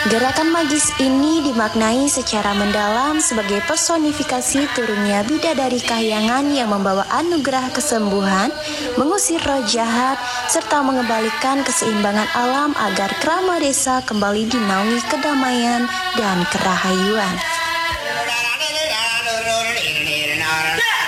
Gerakan magis ini dimaknai secara mendalam sebagai personifikasi turunnya bidadari kahyangan yang membawa anugerah kesembuhan, mengusir roh jahat, serta mengembalikan keseimbangan alam agar krama desa kembali dinaungi kedamaian dan kerahayuan.